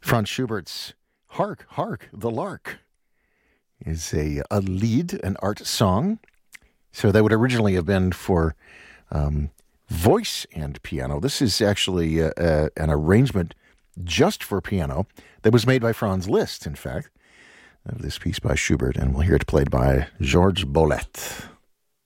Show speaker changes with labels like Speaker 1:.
Speaker 1: Franz Schubert's Hark, Hark, the Lark is a lied, an art song. So that would originally have been for voice and piano. This is actually an arrangement just for piano that was made by Franz Liszt, in fact, of this piece by Schubert. And we'll hear it played by Georges Bolet.